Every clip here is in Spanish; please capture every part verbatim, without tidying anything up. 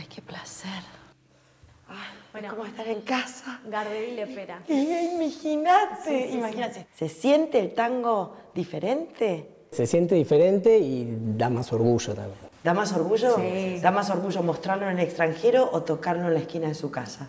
Ay, qué placer. Ay, Bueno, es como estar en casa. Gardel y Lepera. Imagínate, Sí, sí, imagínate. Sí. ¿Se siente el tango diferente? Se siente diferente y da más orgullo también. ¿Da más orgullo? Sí. ¿Da más orgullo mostrarlo en el extranjero o tocarlo en la esquina de su casa?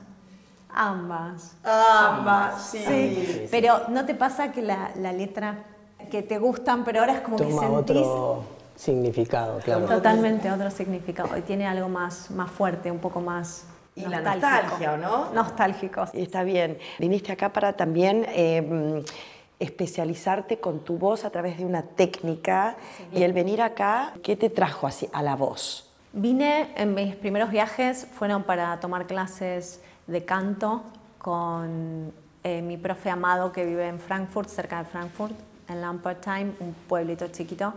Ambas. Ambas, sí. Sí, sí. Pero ¿no te pasa que la, la letra que te gustan, pero ahora es como Toma que sentís otro significado, claro. totalmente otro significado y tiene algo más, más fuerte, un poco más y la nostálgico. nostalgia, ¿o no? Nostálgico. Está bien. Viniste acá para también eh, especializarte con tu voz a través de una técnica. Sí. Y el venir acá, ¿qué te trajo así a la voz? Vine, en mis primeros viajes fueron para tomar clases de canto con eh, mi profe Amado, que vive en Frankfurt, cerca de Frankfurt, en Lampertheim, un pueblito chiquito,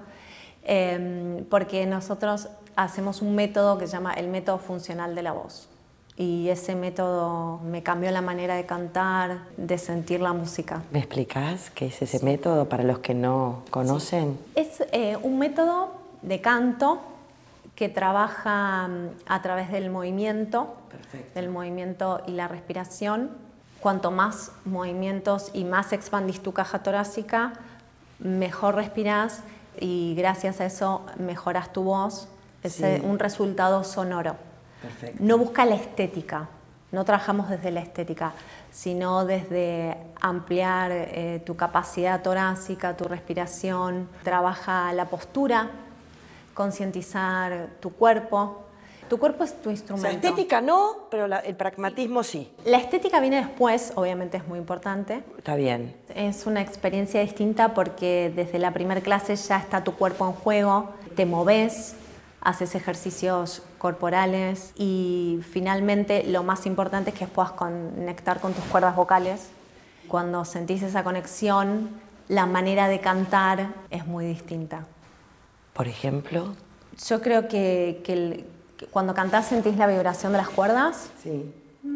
eh, porque nosotros hacemos un método que se llama el método funcional de la voz. Y ese método me cambió la manera de cantar, de sentir la música. ¿Me explicás qué es ese sí. método para los que no conocen? Sí. Es eh, un método de canto que trabaja a través del movimiento, Perfecto. del movimiento y la respiración. Cuanto más movimientos y más expandís tu caja torácica, mejor respirás y gracias a eso mejoras tu voz. Es sí. un resultado sonoro. Perfecto. No busca la estética, no trabajamos desde la estética, sino desde ampliar eh, tu capacidad torácica, tu respiración. Trabaja la postura, concientizar tu cuerpo. Tu cuerpo es tu instrumento. O sea, estética no, pero la, el pragmatismo sí. La estética viene después, obviamente es muy importante. Está bien. Es una experiencia distinta porque desde la primera clase ya está tu cuerpo en juego, te moves, haces ejercicios corporales y finalmente lo más importante es que puedas conectar con tus cuerdas vocales. Cuando sentís esa conexión, la manera de cantar es muy distinta. ¿Por ejemplo? Yo creo que, que, el, que cuando cantás sentís la vibración de las cuerdas. Sí.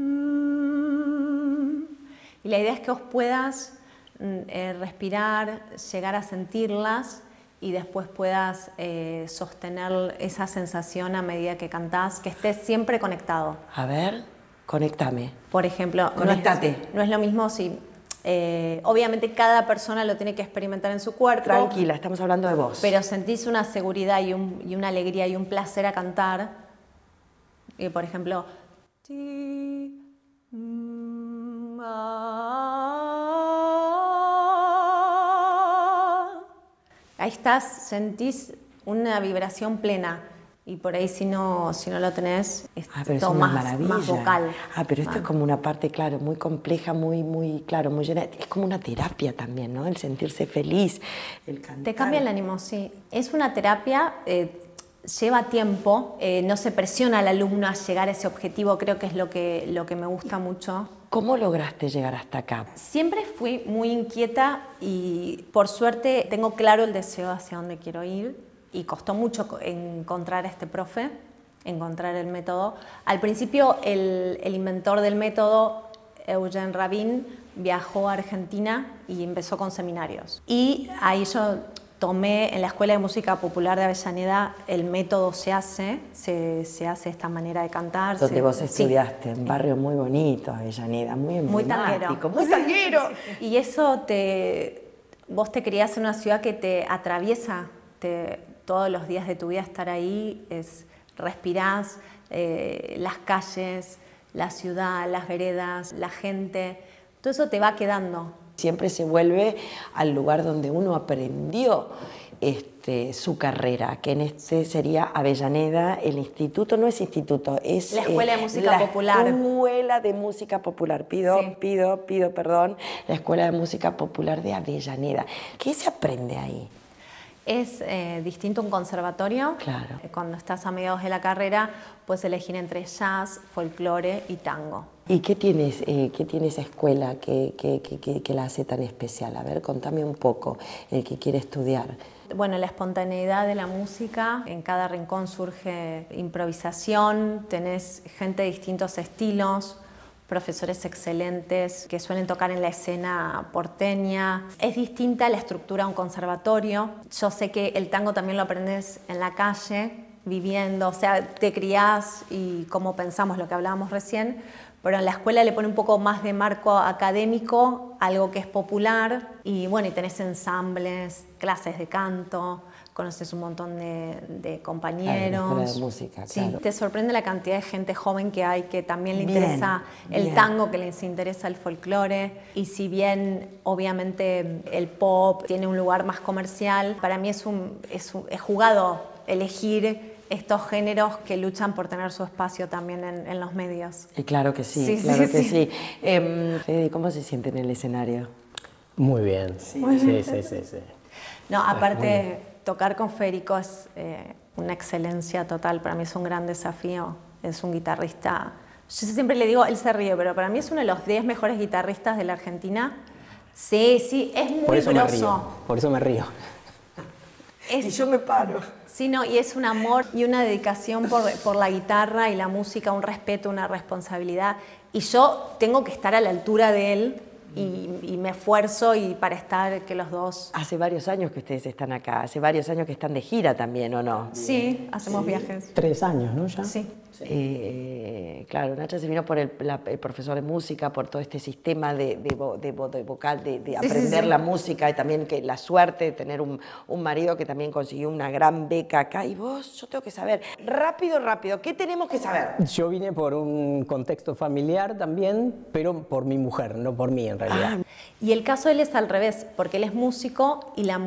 Y la idea es que vos puedas eh, respirar, llegar a sentirlas y después puedas eh, sostener esa sensación a medida que cantás, que estés siempre conectado. A ver, conéctame. Por ejemplo, Conectate. No es, no es lo mismo si... Eh, obviamente cada persona lo tiene que experimentar en su cuerpo. Tranquila, estamos hablando de vos. Pero sentís una seguridad y, un, y una alegría y un placer a cantar. Y por ejemplo... Ti, mm, ah, ahí estás, sentís una vibración plena. Y por ahí si no, si no lo tenés, es ah, pero todo es una más, maravilla. más vocal. Ah, pero esto ah. es como una parte, claro, muy compleja, muy, muy, claro, muy llena. Es como una terapia también, ¿no? El sentirse feliz, el cantar. Te cambia el ánimo, sí. Es una terapia, eh, lleva tiempo, eh, no se presiona al alumno a llegar a ese objetivo, creo que es lo que, lo que me gusta mucho. ¿Cómo lograste llegar hasta acá? Siempre fui muy inquieta y por suerte tengo claro el deseo hacia dónde quiero ir. Y costó mucho encontrar a este profe, encontrar el método. Al principio, el, el inventor del método, Eugen Rabin, viajó a Argentina y empezó con seminarios. Y ahí yo tomé en la Escuela de Música Popular de Avellaneda, el método se hace, se, se hace esta manera de cantar. Donde se, vos estudiaste, sí. un barrio muy bonito, Avellaneda, muy emblemático. Muy tanguero. Muy tanguero. Y eso, te, vos te criás en una ciudad que te atraviesa, te, todos los días de tu vida estar ahí, es respirás eh, las calles, la ciudad, las veredas, la gente, todo eso te va quedando. Siempre se vuelve al lugar donde uno aprendió este, su carrera, que en este sería Avellaneda, el instituto, no es instituto, es... La Escuela eh, de Música la Popular. La Escuela de Música Popular, pido, sí. pido, pido perdón, la Escuela de Música Popular de Avellaneda. ¿Qué se aprende ahí? Es eh, distinto un conservatorio. Claro. Cuando estás a mediados de la carrera, puedes elegir entre jazz, folclore y tango. ¿Y qué tienes, eh, qué tiene esa escuela que, que, que, que la hace tan especial? A ver, contame un poco, el que quiere estudiar. Bueno, la espontaneidad de la música, en cada rincón surge improvisación, tenés gente de distintos estilos, profesores excelentes que suelen tocar en la escena porteña. Es distinta la estructura de un conservatorio. Yo sé que el tango también lo aprendes en la calle, viviendo, o sea, te criás y como pensamos lo que hablábamos recién, pero en la escuela le pone un poco más de marco académico, algo que es popular, y bueno, y tenés ensambles, clases de canto, conoces un montón de, de compañeros. Claro, la escuela de música, sí, claro. te sorprende la cantidad de gente joven que hay que también le Bien, interesa el bien. tango, que les interesa el folclore, y si bien obviamente el pop tiene un lugar más comercial, para mí es, un, es, un, es jugado elegir estos géneros que luchan por tener su espacio también en, en los medios. Y claro que sí, Sí, claro sí, que sí. sí. Eh, Fede, ¿cómo se siente en el escenario? Muy bien. Sí, sí, sí, sí, sí. No, aparte, tocar con Federico es eh, una excelencia total. Para mí es un gran desafío. Es un guitarrista. Yo siempre le digo, él se ríe, pero para mí es uno de los diez mejores guitarristas de la Argentina. Sí, sí, es muy Por eso me grosso. río. Por eso me río. Es, Y yo me paro. Sí, no, y es un amor y una dedicación por, por la guitarra y la música, un respeto, una responsabilidad. Y yo tengo que estar a la altura de él y, y me esfuerzo y para estar que los dos... Hace varios años que ustedes están acá, hace varios años que están de gira también, ¿o no? Sí, hacemos viajes. Tres años, ¿no? Ya. Sí. Eh, claro, Nacha se vino por el, la- el profesor de música, por todo este sistema de, de, vo- de vo- de vocal, de, de Sí, aprender sí, sí. la música y también que la suerte de tener un, un marido que también consiguió una gran beca acá. Y vos, yo tengo que saber, rápido, rápido, ¿qué tenemos que saber? Yo vine por un contexto familiar también, pero por mi mujer, no por mí en realidad. Y el caso de él es al revés, porque él es músico y la